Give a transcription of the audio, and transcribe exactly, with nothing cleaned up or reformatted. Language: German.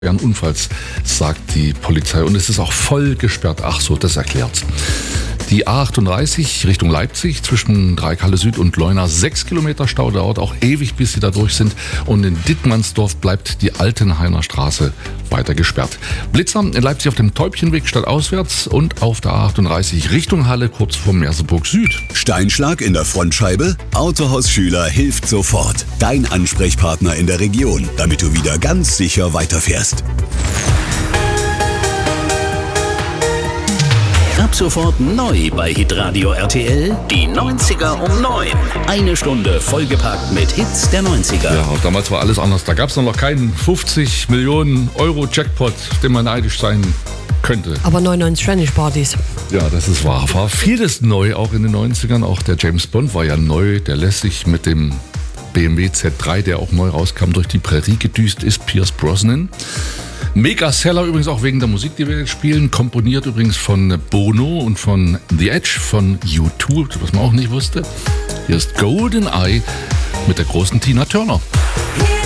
Unfalls, sagt die Polizei. Und es ist auch voll gesperrt. Ach so, das erklärt's. Die A achtunddreißig Richtung Leipzig zwischen Dreikalle Süd und Leuna, sechs Kilometer Stau, dauert auch ewig, bis sie da durch sind. Und in Dittmannsdorf bleibt die Altenhainer Straße weiter gesperrt. Blitzer in Leipzig auf dem Täubchenweg stadtauswärts und auf der A achtunddreißig Richtung Halle kurz vor Merseburg Süd. Steinschlag in der Frontscheibe? Autohaus Schüler hilft sofort. Dein Ansprechpartner in der Region, damit du wieder ganz sicher weiterfährst. Ab sofort neu bei Hitradio R T L, die neunziger um neun. Eine Stunde vollgepackt mit Hits der neunziger. Ja, damals war alles anders. Da gab es noch keinen fünfzig Millionen Euro Jackpot, dem man neidisch sein könnte. Aber neunundneunzig Trainingspartys. Ja, das ist wahr. War vieles neu, auch in den neunzigern. Auch der James Bond war ja neu. Der lässt sich mit dem B M W Z drei, der auch neu rauskam, durch die Prärie gedüst ist. Pierce Brosnan. Mega-Seller übrigens auch wegen der Musik, die wir jetzt spielen. Komponiert übrigens von Bono und von The Edge, von U zwei, was man auch nicht wusste. Hier ist Golden Eye mit der großen Tina Turner.